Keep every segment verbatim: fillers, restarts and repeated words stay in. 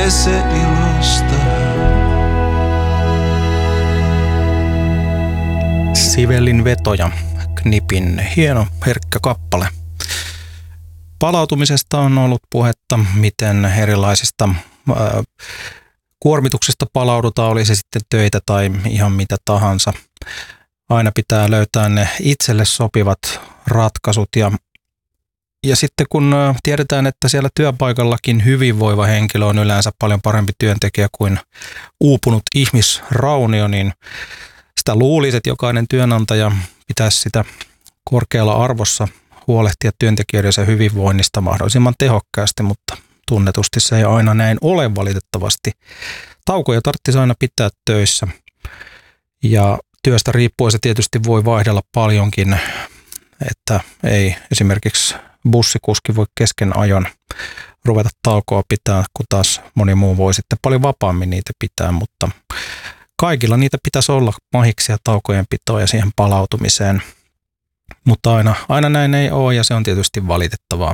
se ilosta. Sibelin vetoja, Knipin hieno herkkä kappale. Palautumisesta on ollut puhetta, miten erilaisista ää, kuormituksista palaudutaan, oli se sitten töitä tai ihan mitä tahansa. Aina pitää löytää ne itselle sopivat ratkaisut ja, ja sitten kun tiedetään, että siellä työpaikallakin hyvinvoiva henkilö on yleensä paljon parempi työntekijä kuin uupunut ihmisraunio, niin sitä luulisi, että jokainen työnantaja pitäisi sitä korkealla arvossa huolehtia työntekijöidensä hyvinvoinnista mahdollisimman tehokkaasti, mutta tunnetusti se ei aina näin ole valitettavasti. Taukoja tarvitsisi aina pitää töissä ja työstä riippuen se tietysti voi vaihdella paljonkin, että ei esimerkiksi bussikuski voi kesken ajon ruveta taukoa pitää, kun taas moni muu voi sitten paljon vapaammin niitä pitää, mutta kaikilla niitä pitäisi olla mahiksia taukojen pitoa ja siihen palautumiseen, mutta aina, aina näin ei ole ja se on tietysti valitettavaa.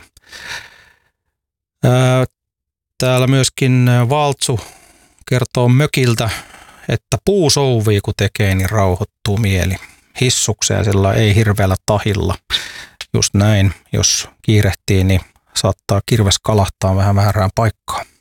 Ää, täällä myöskin Valtsu kertoo mökiltä, että puu souvii kun tekee, niin rauhoittuu mieli. Hissukseen sillä ei hirveällä tahilla. Just näin, jos kiirehtii, niin saattaa kirves kalahtaa vähän väärään paikkaan.